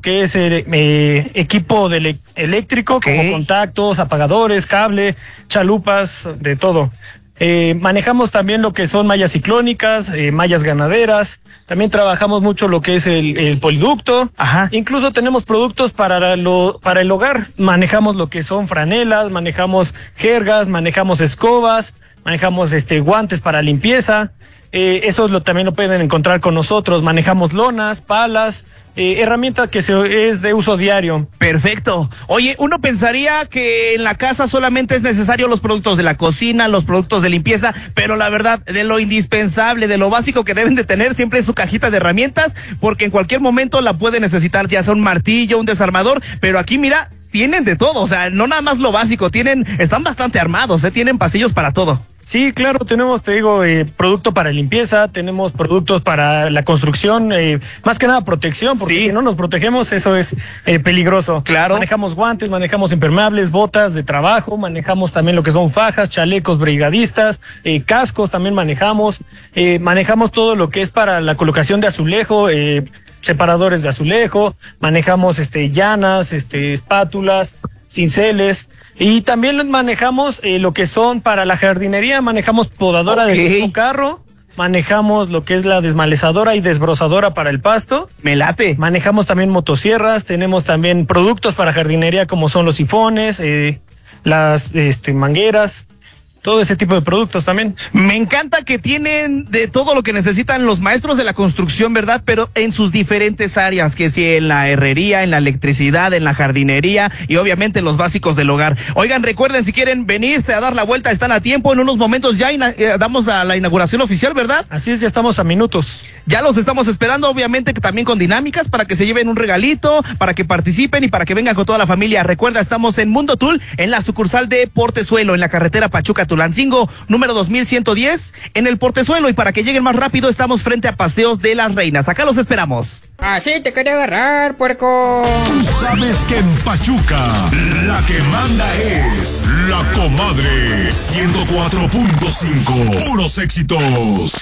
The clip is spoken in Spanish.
que es equipo eléctrico, como contactos, apagadores, cable, chalupas, de todo. Manejamos también lo que son mallas ciclónicas, mallas ganaderas. También trabajamos mucho lo que es el poliducto. Ajá. Incluso tenemos productos para el hogar. Manejamos lo que son franelas, manejamos jergas, manejamos escobas, manejamos guantes para limpieza. Eso también lo pueden encontrar con nosotros. Manejamos lonas, palas, herramienta que es de uso diario. Perfecto. Oye, uno pensaría que en la casa solamente es necesario los productos de la cocina, los productos de limpieza, pero la verdad, de lo indispensable, de lo básico que deben de tener siempre es su cajita de herramientas, porque en cualquier momento la puede necesitar, ya sea un martillo, un desarmador, pero aquí mira, tienen de todo, o sea, no nada más lo básico, están bastante armados, tienen pasillos para todo. Sí, claro, tenemos, te digo, producto para limpieza, tenemos productos para la construcción, más que nada protección, porque si no nos protegemos, eso es peligroso. Claro. Manejamos guantes, manejamos impermeables, botas de trabajo, manejamos también lo que son fajas, chalecos brigadistas, cascos también manejamos todo lo que es para la colocación de azulejo, separadores de azulejo, manejamos llanas, espátulas, cinceles. Y también manejamos lo que son para la jardinería, manejamos podadora del mismo carro, manejamos lo que es la desmalezadora y desbrozadora para el pasto. Me late. Manejamos también motosierras, tenemos también productos para jardinería como son los sifones, las mangueras. Todo ese tipo de productos también. Me encanta que tienen de todo lo que necesitan los maestros de la construcción, ¿verdad? Pero en sus diferentes áreas, que si en la herrería, en la electricidad, en la jardinería y obviamente los básicos del hogar. Oigan, recuerden, si quieren venirse a dar la vuelta, están a tiempo. En unos momentos ya damos a la inauguración oficial, ¿verdad? Así es, ya estamos a minutos. Ya los estamos esperando, obviamente que también con dinámicas para que se lleven un regalito, para que participen y para que vengan con toda la familia. Recuerda, estamos en Mundo Tool, en la sucursal de Portezuelo, en la carretera Pachuca-Tulancingo, número 2110, en el Portezuelo. Y para que lleguen más rápido, estamos frente a Paseos de las Reinas. Acá los esperamos. Así te quería agarrar, puerco. Tú sabes que en Pachuca la que manda es La Comadre 104.5. Puros éxitos.